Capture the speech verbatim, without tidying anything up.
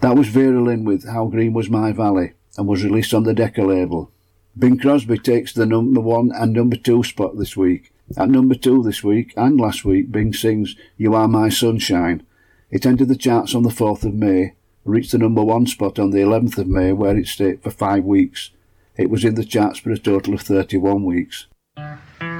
That was Vera Lynn with How Green Was My Valley and was released on the Decca label. Bing Crosby takes the number one and number two spot this week. At number two this week and last week, Bing sings You Are My Sunshine. It entered the charts on the fourth of May, reached the number one spot on the eleventh of May, where it stayed for five weeks. It was in the charts for a total of thirty-one weeks.